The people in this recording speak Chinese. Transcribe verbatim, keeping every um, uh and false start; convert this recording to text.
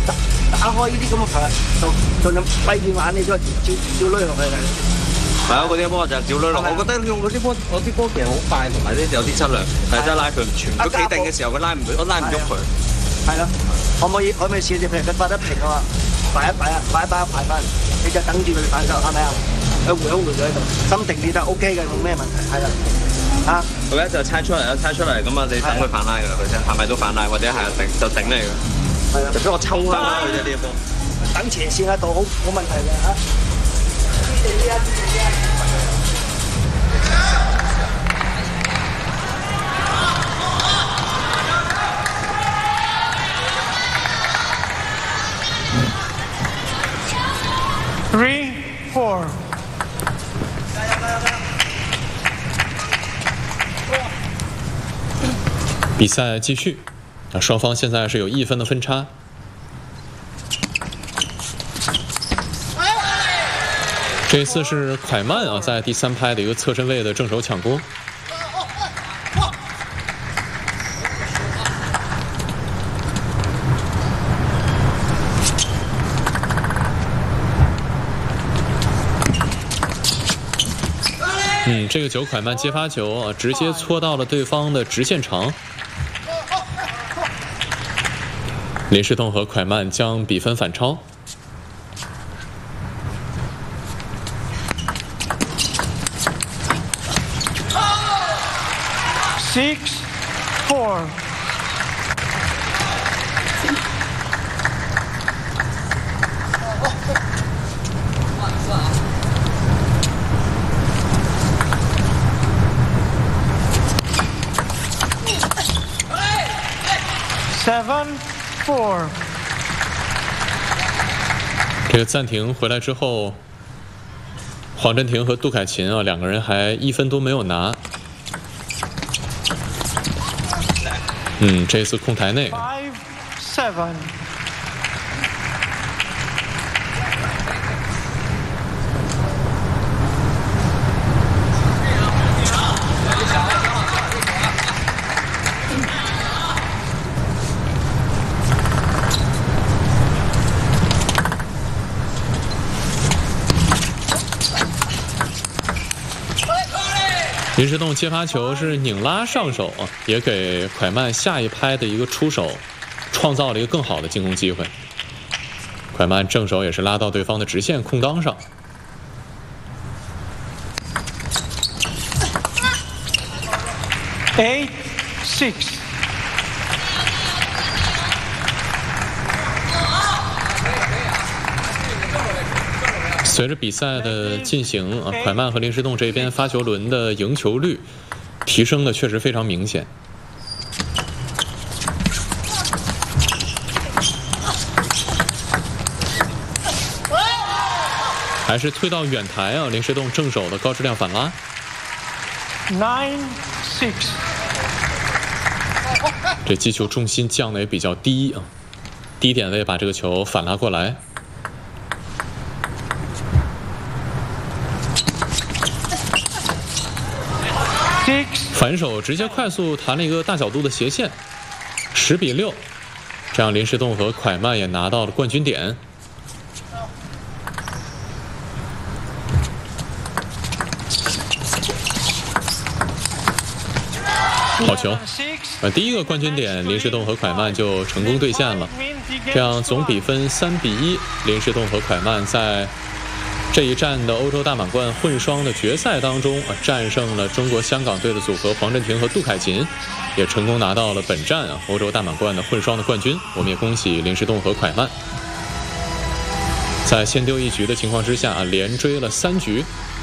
打打開呢啲咁嘅牌，就盡量閉住眼，你再照照攏落去嘅。 係啊，嗰啲波就照攏落。我覺得用嗰啲波，我啲波其實好快，同埋咧有啲質量，但係真係拉佢唔全。佢企定嘅時候，佢拉唔到，我拉唔喐佢。 係咯，可唔可以可唔可以試試？譬如佢發得平嘅話，擺一擺啊，擺一擺排翻，你就等住佢反手，係咪啊？佢回一回咗喺度，心定啲得 OK 嘅，冇咩問題，係啦。啊， 佢一就猜出嚟啦，猜出嚟咁啊，你等佢反拉㗎啦，佢真係咪都反拉，或者係頂就頂你㗎。係啊，就俾我抽翻佢啫呢一波。 等前線喺度好冇問題嘅嚇。 Three, four. 比赛继续，啊，双方现在是有一分的分差。这次是蒯曼啊，在第三拍的一个侧身位的正手抢攻。嗯，这个球蒯曼接发球啊，直接搓到了对方的直线长。林诗栋和蒯曼将比分反超。 Six, four. Seven, four. 这个暂停回来之后，黄镇廷和杜凯琴啊两个人还一分都没有拿。嗯，这次控台内。 Five, seven. 林诗栋接发球是拧拉上手啊，也给蒯曼下一拍的一个出手创造了一个更好的进攻机会。蒯曼正手也是拉到对方的直线空当上。 Eight, six. 随着比赛的进行啊，蒯曼和林诗栋这边发球轮的赢球率提升的确实非常明显。还是推到远台啊，林诗栋正手的高质量反拉。 Nine, six. 这击球重心降的也比较低啊，低点位把这个球反拉过来。反手直接快速弹了一个大角度的斜线，十比六，这样林诗栋和蒯曼也拿到了冠军点。好球！呃，第一个冠军点林诗栋和蒯曼就成功兑现了，这样总比分三比一，林诗栋和蒯曼在这一站的欧洲大满贯混双的决赛当中啊，战胜了中国香港队的组合黄镇廷和杜凯琴，也成功拿到了本站啊欧洲大满贯的混双的冠军。我们也恭喜林诗栋和蒯曼，在先丢一局的情况之下啊，连追了三局，